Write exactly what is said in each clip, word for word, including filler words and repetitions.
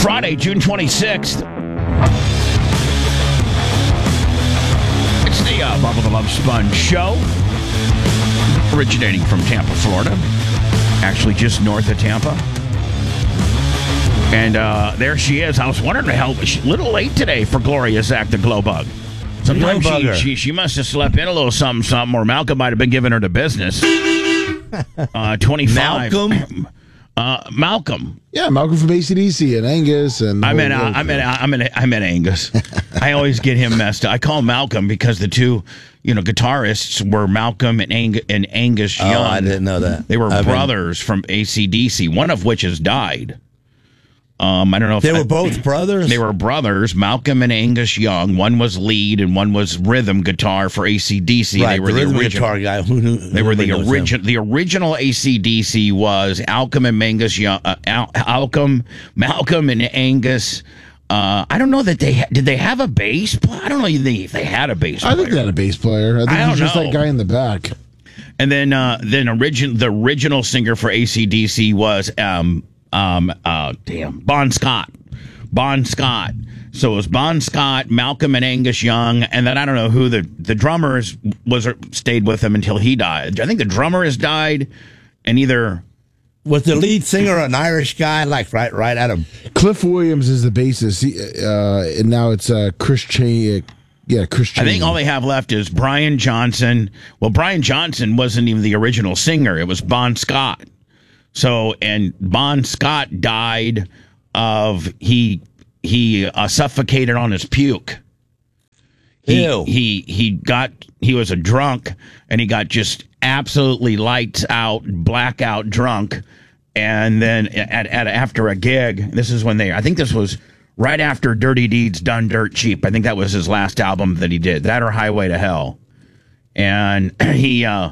Friday, June twenty-sixth. It's the uh, Bubba the Love Sponge show, originating from Tampa, Florida. Actually, just north of Tampa. And uh, there she is. I was wondering how she's a little late today for Gloria Zach the Glow Bug. Sometimes she, she she must have slept in a little something, something, or Malcolm might have been giving her the business. Uh, twenty-five. Malcolm? Uh, Malcolm. Yeah, Malcolm from A C D C and Angus and. I meant I meant I meant I meant Angus. I always get him messed up. I call him Malcolm because the two, you know, guitarists were Malcolm and, Ang- and Angus Young. Oh, I didn't know that. They were I've brothers been... from A C D C. One of which has died. Um, I don't know if they I, were both brothers. They were brothers, Malcolm and Angus Young. One was lead and one was rhythm guitar for A C D C. Right, they were the, the rhythm original guitar guy. Who knew, they were the original. The original A C D C was Malcolm and Angus Young. Uh, Al- Malcolm, Malcolm and Angus. Uh, I don't know that they ha- did. They have a bass player? I don't know if they, if they had a bass player. I think they had a bass player. I think I he's just know. that guy in the back. And then, uh, then origin the original singer for A C D C was um um uh damn Bon Scott. Bon Scott. So it was Bon Scott, Malcolm and Angus Young, and then I don't know who the the drummer is, was stayed with him until he died. I think the drummer has died, and either was the lead singer an Irish guy, like right right at him. Cliff Williams is the bassist, he, uh, and now it's uh, Chris Cheney. Yeah, Chris Cheney. I think all they have left is Brian Johnson. Well, Brian Johnson wasn't even the original singer; it was Bon Scott. So, and Bon Scott died of he he uh, suffocated on his puke. He, Ew. he he got he was a drunk and he got just absolutely lights out, blackout drunk, and then at, at after a gig, this is when they I think this was right after Dirty Deeds Done Dirt Cheap. I think that was his last album that he did, that or Highway to Hell, and he uh,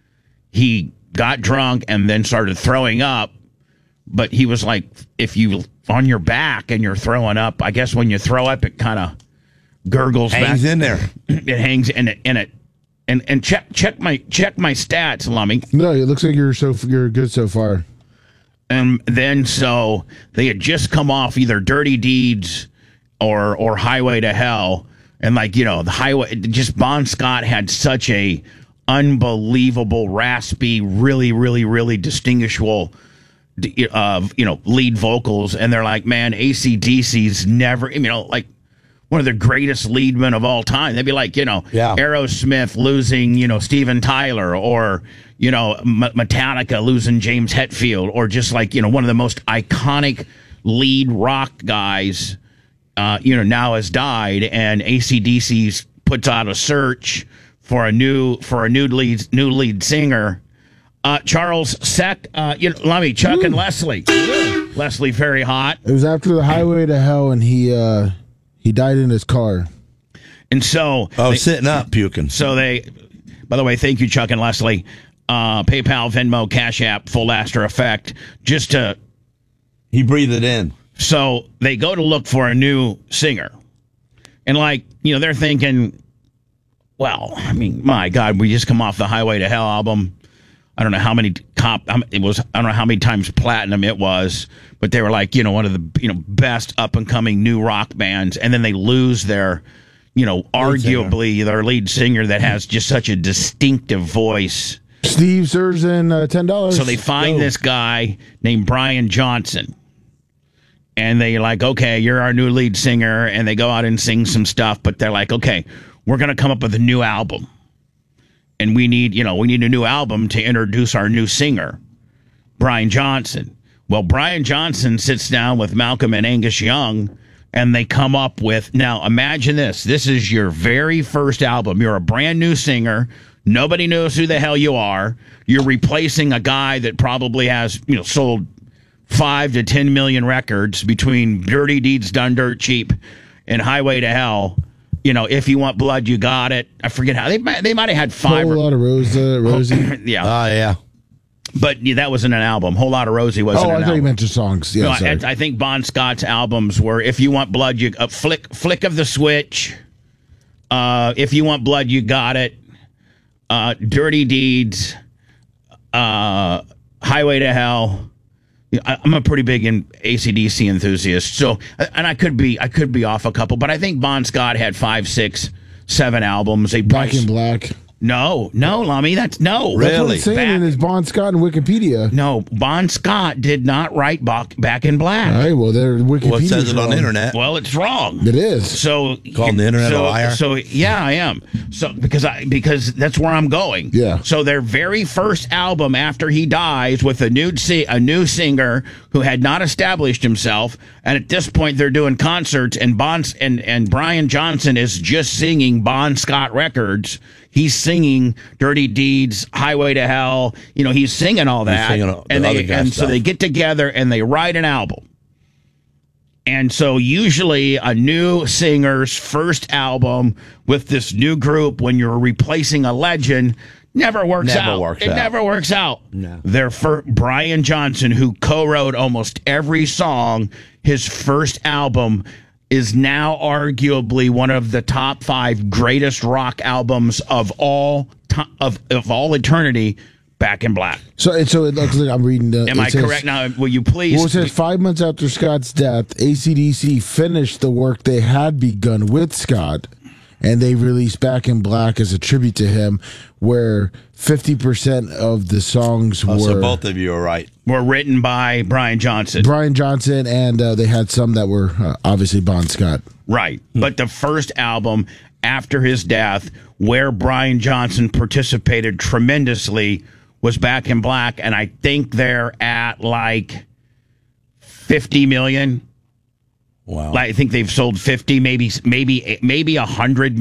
he got drunk and then started throwing up. But he was like, if you on your back and you're throwing up, I guess when you throw up, it kind of gurgles hangs back. in there. It hangs in it in it, and and check check my check my stats, Lummy. No, it looks like you're so you're good so far. And then so they had just come off either Dirty Deeds or or Highway to Hell, and like you know the highway. Just Bon Scott had such a unbelievable, raspy, really really really distinguishable. Of uh, you know lead vocals, and they're like, man, A C D C's never, you know, like one of the greatest lead men of all time. They'd be like, you know, yeah. Aerosmith losing, you know, Steven Tyler, or you know, M- Metallica losing James Hetfield, or just like you know one of the most iconic lead rock guys, uh, you know, now has died, and A C D C puts out a search for a new for a new lead new lead singer. Uh, Charles Sec, uh, you know, Lummy, Chuck, Ooh. and Leslie. Yeah. Leslie, very hot. It was after the Highway to Hell, and he uh, he died in his car. And so, oh, they, sitting up, puking. So they, by the way, thank you, Chuck and Leslie. Uh, PayPal, Venmo, Cash App, Full After Effect, just to. He breathed it in. So they go to look for a new singer, and like you know, they're thinking, well, I mean, my God, we just come off the Highway to Hell album. I don't know how many comp it was. I don't know how many times platinum it was, but they were like, you know, one of the you know best up and coming new rock bands, and then they lose their, you know, lead arguably singer. Their lead singer that has just such a distinctive voice. Steve serves in uh, ten dollars. So they find Go. this guy named Brian Johnson, and they're like, okay, you're our new lead singer, and they go out and sing some stuff, but they're like, okay, we're gonna come up with a new album. And we need, you know, we need a new album to introduce our new singer, Brian Johnson. Well, Brian Johnson sits down with Malcolm and Angus Young, and they come up with, now imagine this. This is your very first album. You're a brand new singer. Nobody knows who the hell you are. You're replacing a guy that probably has, you know, sold five to ten million records between Dirty Deeds Done Dirt Cheap and Highway to Hell. You know, If You Want Blood, You Got It. I forget how they they might have had five. Whole lot of Rosa, Rosie. yeah. Oh, yeah. But yeah, that wasn't an album. Whole Lot of Rosie wasn't oh, an I thought album. you meant the songs. Yeah, no, sorry. I, I think Bon Scott's albums were If You Want Blood, You uh, Flick Flick of the Switch. Uh, If You Want Blood, You Got It. Uh, Dirty Deeds. Uh, Highway to Hell. I- I'm a pretty big in A C D C enthusiast. So, and I could be I could be off a couple, but I think Bon Scott had five, six, seven albums. They Back in Black. No, no, Lummy, that's no. That's what Really? it's saying Back- in his Bon Scott and Wikipedia. No, Bon Scott did not write Back, Back in Black. All right, well, there Wikipedia. Well, it says it on the internet. Well, it's wrong. It is. So Calling the internet so, a liar? So yeah, I am. So because I because that's where I'm going. Yeah. So their very first album after he dies with a new si- a new singer who had not established himself, and at this point they're doing concerts, and Bon and and Brian Johnson is just singing Bon Scott records. He's singing Dirty Deeds, Highway to Hell. You know, he's singing all that, singing all- and the other they guy's and so stuff. they get together and they write an album. And so usually a new singer's first album with this new group, when you're replacing a legend, never works Never out. works it out. never works out. No. Their fir- Brian Johnson, who co-wrote almost every song, his first album is now arguably one of the top five greatest rock albums of all time, of of all eternity. Back in Black. So, it, so it looks like I'm reading. The, Am it I says- correct now? Will you please? Well, it says five months after Scott's death, A C D C finished the work they had begun with Scott, and they released Back in Black as a tribute to him, where fifty percent of the songs Oh, were so both of you are right. were written by Brian Johnson. Brian Johnson, and uh, they had some that were uh, obviously Bon Scott. Right. But the first album after his death, where Brian Johnson participated tremendously, was Back in Black. And I think they're at like fifty million. Wow. Like, I think they've sold fifty, maybe, maybe, maybe a hundred